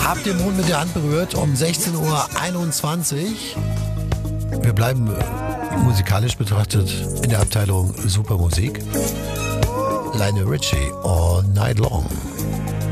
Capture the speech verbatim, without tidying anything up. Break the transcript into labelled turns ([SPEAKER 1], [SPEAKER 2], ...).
[SPEAKER 1] Habt den Mond mit der Hand berührt um sechzehn Uhr einundzwanzig. Wir bleiben äh, musikalisch betrachtet in der Abteilung Supermusik. Lionel Richie, All Night Long.